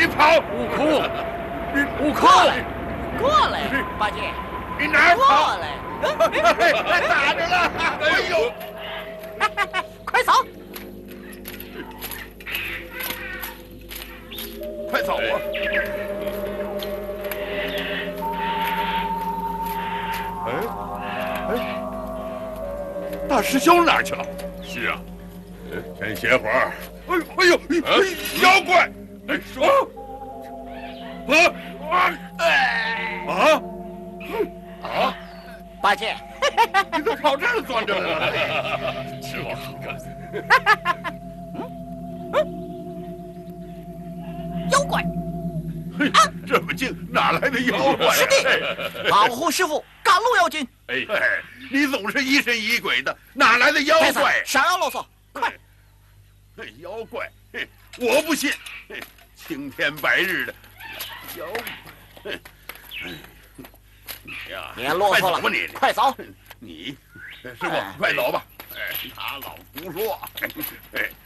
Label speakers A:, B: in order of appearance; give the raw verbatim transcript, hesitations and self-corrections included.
A: 你跑！
B: 悟空，
A: 你
B: 悟空，
C: 过来，过来，八戒，
A: 你哪儿
C: 过
A: 跑？
C: 来，
A: 哎，打着了！哎呦，
C: 快走！
A: 快走啊！哎哎，大师兄哪儿去了？
D: 是啊，先歇会儿。
A: 哎哎呦，哎妖怪！
D: 哎，说，
A: 啊啊啊啊！
C: 八戒，
A: 你怎么跑这儿钻着来了？
D: 是我好干。
C: 妖怪！
A: 嘿，这么近，哪来的妖怪？
C: 师弟，保护师傅，赶路要紧。
D: 哎，
A: 哎，你总是疑神疑鬼的，哪来的妖
C: 太子
A: 怪？
C: 少要啰嗦，快！
A: 嘿，妖怪，嘿，我不信，嘿，青天白日的妖怪，嘿，哎，你呀，
C: 别啰嗦了，
A: 快走吧你，
C: 快走！
A: 你，师傅，快走吧。哎，他老胡说。哎。